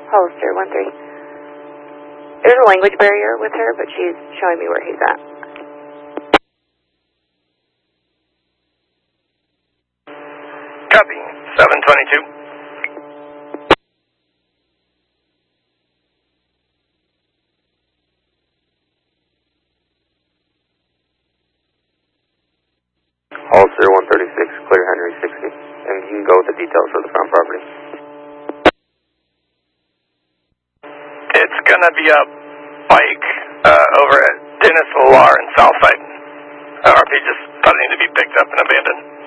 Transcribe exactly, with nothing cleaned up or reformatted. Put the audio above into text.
Hollister, one three. There's a language barrier with her, but she's showing me where he's at. Copy, seven twenty-two. Hollister, one thirty-six, clear Henry sixty. And you can go with the details for the front property. It's gonna be a bike uh, over at Dennis Villar in Southside. R P just thought it needed to be picked up and abandoned.